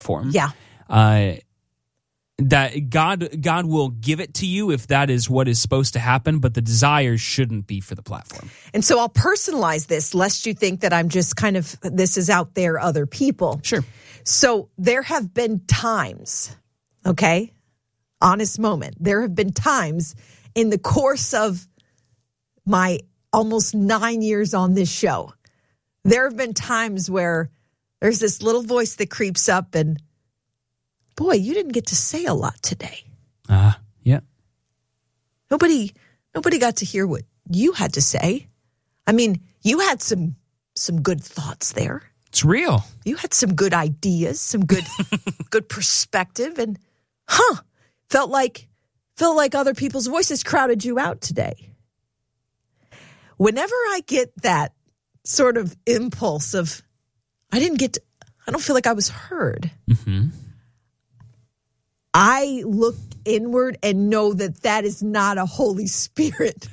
platform. Yeah. That God will give it to you if that is what is supposed to happen, but the desire shouldn't be for the platform. And so I'll personalize this, lest you think that I'm just kind of, this is out there, other people. Sure. So there have been times, okay, honest moment, there have been times in the course of my almost 9 years on this show, there have been times where there's this little voice that creeps up and, boy, you didn't get to say a lot today. Yeah. Nobody got to hear what you had to say. I mean, you had some good thoughts there. It's real. You had some good ideas, some good good perspective, and felt like other people's voices crowded you out today. Whenever I get that sort of impulse of I don't feel like I was heard. Mm-hmm. I look inward and know that is not a Holy Spirit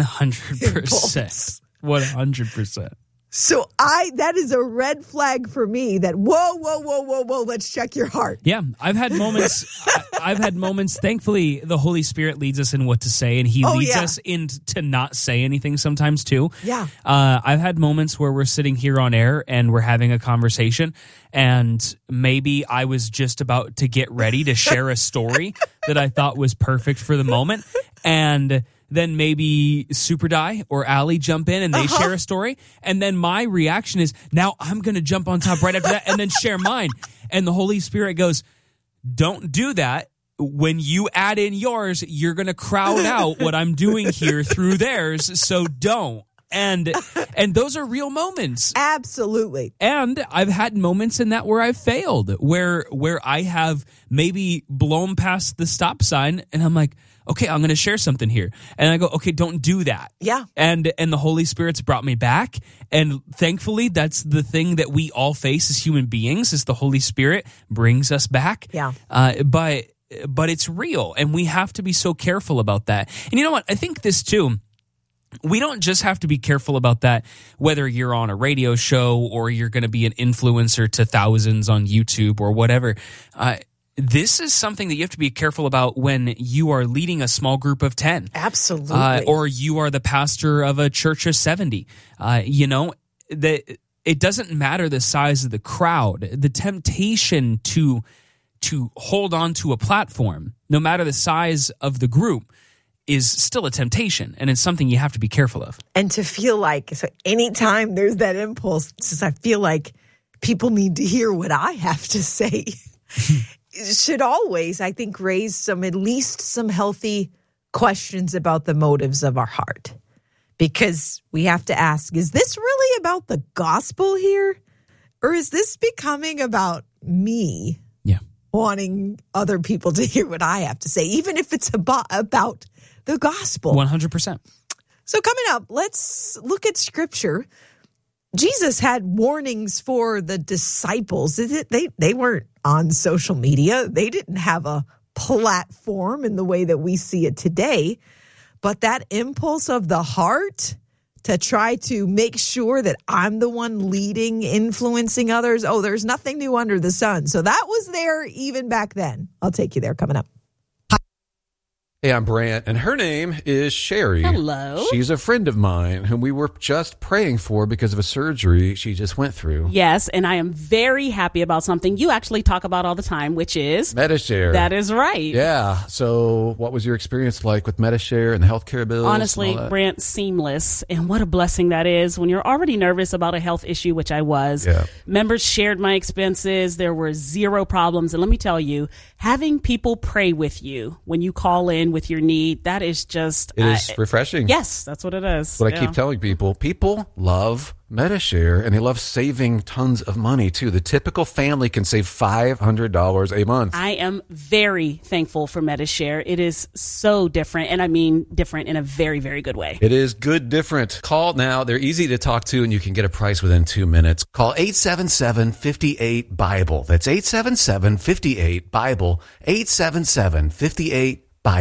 100%. 100%. So that is a red flag for me that, whoa, let's check your heart. Yeah, I've had moments, thankfully, the Holy Spirit leads us in what to say, and he leads us in to not say anything sometimes, too. Yeah. I've had moments where we're sitting here on air, and we're having a conversation, and maybe I was just about to get ready to share a story that I thought was perfect for the moment, and then maybe Super Die or Allie jump in and they share a story. And then my reaction is, now I'm going to jump on top right after that and then share mine. And the Holy Spirit goes, don't do that. When you add in yours, you're going to crowd out what I'm doing here through theirs. So don't. And those are real moments. Absolutely. And I've had moments in that where I've failed, where I have maybe blown past the stop sign and I'm like, okay, I'm going to share something here. And I go, okay, don't do that. Yeah. And the Holy Spirit's brought me back. And thankfully, that's the thing that we all face as human beings, is the Holy Spirit brings us back. Yeah. But it's real. And we have to be so careful about that. And you know what? I think this too, we don't just have to be careful about that, whether you're on a radio show or you're going to be an influencer to thousands on YouTube or whatever. This is something that you have to be careful about when you are leading a small group of 10. Absolutely. Or you are the pastor of a church of 70. It doesn't matter the size of the crowd. The temptation to hold on to a platform, no matter the size of the group, is still a temptation, and it's something you have to be careful of. And to feel like, so anytime there's that impulse, since I feel like people need to hear what I have to say, should always, I think, raise at least some healthy questions about the motives of our heart. Because we have to ask, is this really about the gospel here? Or is this becoming about me wanting other people to hear what I have to say, even if it's about the gospel? 100%. So coming up, let's look at Scripture. Jesus had warnings for the disciples. They weren't on social media. They didn't have a platform in the way that we see it today. But that impulse of the heart to try to make sure that I'm the one leading, influencing others. Oh, there's nothing new under the sun. So that was there even back then. I'll take you there coming up. Hey, I'm Brant, and her name is Sherry. Hello. She's a friend of mine whom we were just praying for because of a surgery she just went through. Yes, and I am very happy about something you actually talk about all the time, which is Medi-Share. That is right. Yeah. So what was your experience like with Medi-Share and the healthcare bills? Honestly, Brant, seamless. And what a blessing that is when you're already nervous about a health issue, which I was. Yeah. Members shared my expenses. There were zero problems. And let me tell you, having people pray with you when you call in with your need, that is just... It is refreshing. Yes, that's what it is. What I keep telling people. People love Medi-Share, and they love saving tons of money, too. The typical family can save $500 a month. I am very thankful for Medi-Share. It is so different, and I mean different in a very, very good way. It is good different. Call now. They're easy to talk to, and you can get a price within 2 minutes. Call 877-58-BIBLE. That's 877-58-BIBLE. 877-58-BIBLE.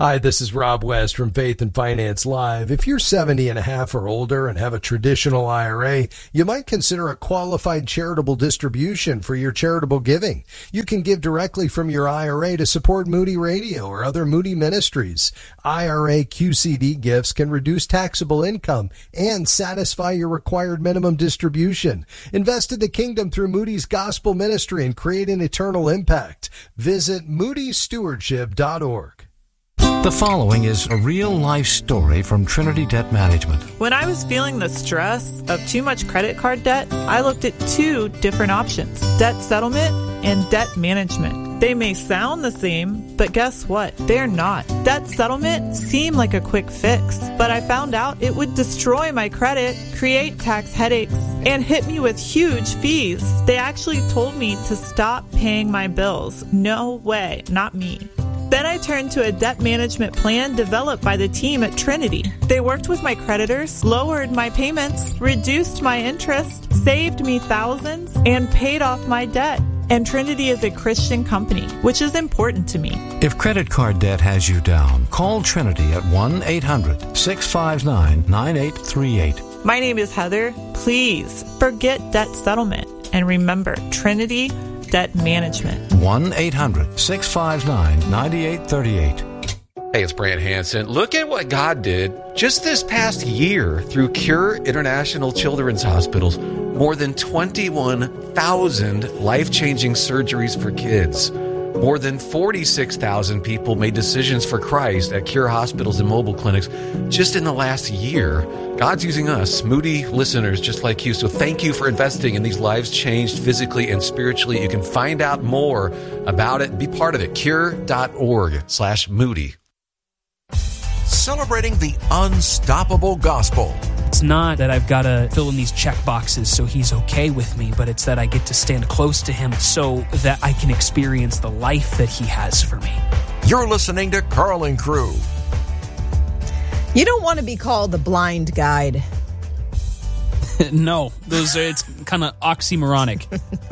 Hi, this is Rob West from Faith and Finance Live. If you're 70 and a half or older and have a traditional IRA, you might consider a qualified charitable distribution for your charitable giving. You can give directly from your IRA to support Moody Radio or other Moody ministries. IRA QCD gifts can reduce taxable income and satisfy your required minimum distribution. Invest in the kingdom through Moody's Gospel Ministry and create an eternal impact. Visit moodystewardship.org. The following is a real-life story from Trinity Debt Management. When I was feeling the stress of too much credit card debt, I looked at two different options: debt settlement and debt management. They may sound the same, but guess what? They're not. Debt settlement seemed like a quick fix, but I found out it would destroy my credit, create tax headaches, and hit me with huge fees. They actually told me to stop paying my bills. No way, not me. Then I turned to a debt management plan developed by the team at Trinity. They worked with my creditors, lowered my payments, reduced my interest, saved me thousands, and paid off my debt. And Trinity is a Christian company, which is important to me. If credit card debt has you down, call Trinity at 1-800-659-9838. My name is Heather. Please forget debt settlement and remember Trinity Debt Management. 1-800-659-9838. Hey, it's Brant Hansen. Look at what God did just this past year through Cure International Children's Hospitals. More than 21,000 life-changing surgeries for kids. More than 46,000 people made decisions for Christ at Cure hospitals and mobile clinics just in the last year. God's using us, Moody listeners just like you. So thank you for investing in these lives changed physically and spiritually. You can find out more about it and be part of it. Cure.org/Moody. Celebrating the unstoppable gospel. It's not that I've got to fill in these check boxes so he's okay with me, but it's that I get to stand close to him so that I can experience the life that he has for me. You're listening to Carl and Crew. You don't want to be called the blind guide. No, it's kind of oxymoronic.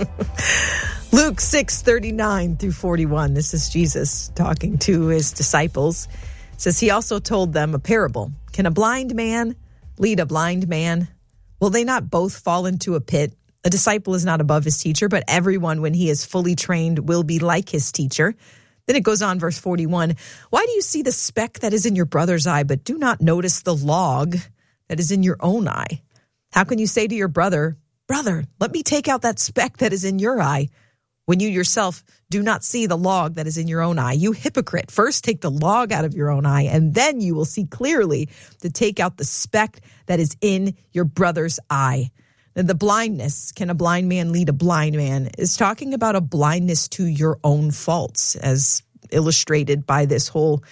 Luke 6:39 through 41. This is Jesus talking to his disciples. It says, he also told them a parable. Can a blind man lead a blind man? Will they not both fall into a pit? A disciple is not above his teacher, but everyone, when he is fully trained, will be like his teacher. Then it goes on, verse 41. Why do you see the speck that is in your brother's eye, but do not notice the log that is in your own eye? How can you say to your brother, brother, let me take out that speck that is in your eye, when you yourself do not see the log that is in your own eye? You hypocrite, first take the log out of your own eye, and then you will see clearly to take out the speck that is in your brother's eye. And the blindness, can a blind man lead a blind man, is talking about a blindness to your own faults, as illustrated by this whole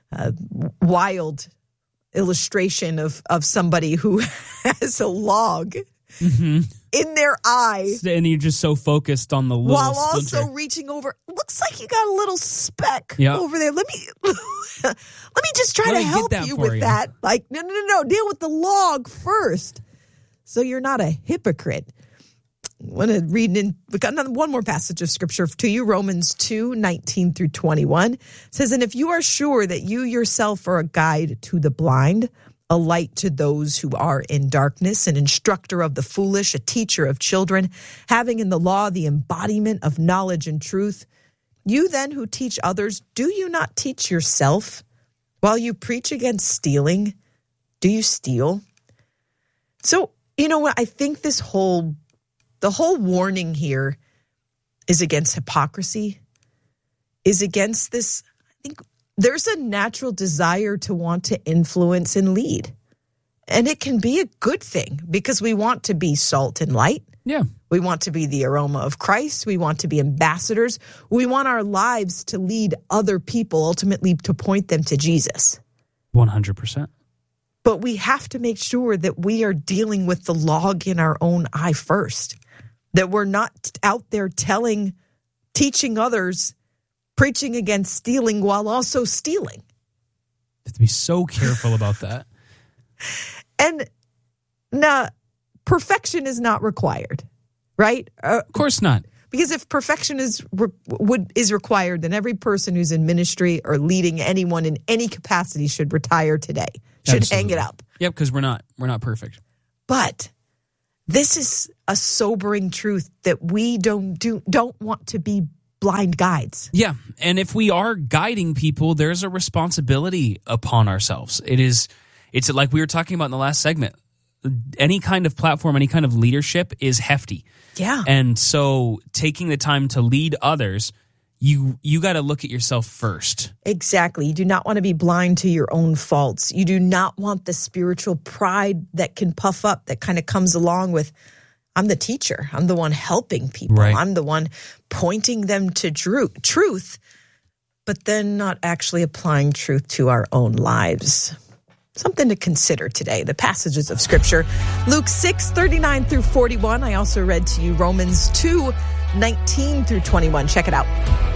wild illustration of somebody who has a log in their eye. And you're just so focused on the little while splinter. also reaching over. Looks like you got a little speck Yep. over there. Let me just try to help you with that. Like, no. Deal with the log first, so you're not a hypocrite. I want to read we got one more passage of scripture to you. Romans 2:19 through 21 it says, and if you are sure that you yourself are a guide to the blind, a light to those who are in darkness, an instructor of the foolish, a teacher of children, having in the law the embodiment of knowledge and truth, you then who teach others, do you not teach yourself? While you preach against stealing, do you steal? So, you know what? I think the whole warning here is against hypocrisy, is against this. I think there's a natural desire to want to influence and lead. And it can be a good thing because we want to be salt and light. Yeah. We want to be the aroma of Christ. We want to be ambassadors. We want our lives to lead other people, ultimately to point them to Jesus. 100%. But we have to make sure that we are dealing with the log in our own eye first. That we're not out there teaching others, preaching against stealing while also stealing. You have to be so careful about that. And now, perfection is not required, right? Of course not. Because if perfection is required, then every person who's in ministry or leading anyone in any capacity should retire today. Should hang it up. Yep, because we're not perfect. But this is a sobering truth that we don't want to be blind guides. Yeah, and if we are guiding people, there's a responsibility upon ourselves. It's like we were talking about in the last segment. Any kind of platform, any kind of leadership is hefty. Yeah. And so taking the time to lead others, you got to look at yourself first. Exactly. You do not want to be blind to your own faults. You do not want the spiritual pride that can puff up, that kind of comes along with, I'm the teacher. I'm the one helping people. Right. I'm the one pointing them to truth, but then not actually applying truth to our own lives. Something to consider today, the passages of Scripture. Luke 6:39 through 41. I also read to you Romans 2:19 through 21. Check it out.